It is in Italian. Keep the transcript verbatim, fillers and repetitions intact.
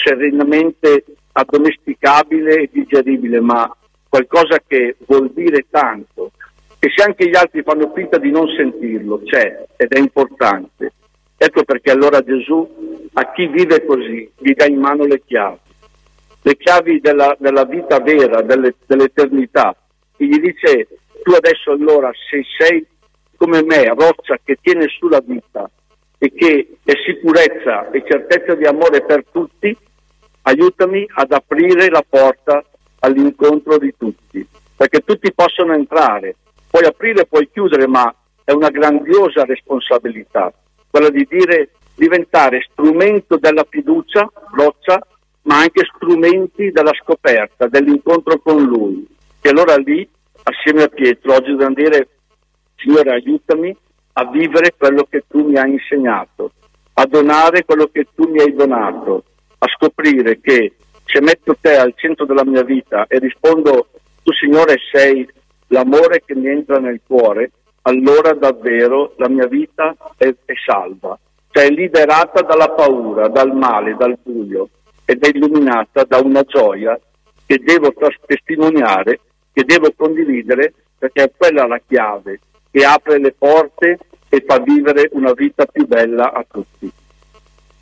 serenamente addomesticabile e digeribile, ma qualcosa che vuol dire tanto. E se anche gli altri fanno finta di non sentirlo, c'è ed è importante. Ecco perché allora Gesù a chi vive così gli dà in mano le chiavi, le chiavi della, della vita vera, delle, dell'eternità. E gli dice: tu adesso allora, se sei come me, roccia che tiene sulla vita e che è sicurezza e certezza di amore per tutti, aiutami ad aprire la porta all'incontro di tutti, perché tutti possono entrare. Puoi aprire, puoi chiudere, ma è una grandiosa responsabilità, quella di dire, diventare strumento della fiducia, roccia, ma anche strumenti della scoperta, dell'incontro con Lui. E allora lì, assieme a Pietro, oggi dobbiamo dire: Signore, aiutami a vivere quello che Tu mi hai insegnato, a donare quello che Tu mi hai donato, a scoprire che se metto Te al centro della mia vita e rispondo: Tu, Signore, sei l'amore che mi entra nel cuore, allora davvero la mia vita è, è salva, cioè è liberata dalla paura, dal male, dal buio, ed è illuminata da una gioia che devo testimoniare, che devo condividere, perché è quella la chiave che apre le porte e fa vivere una vita più bella a tutti.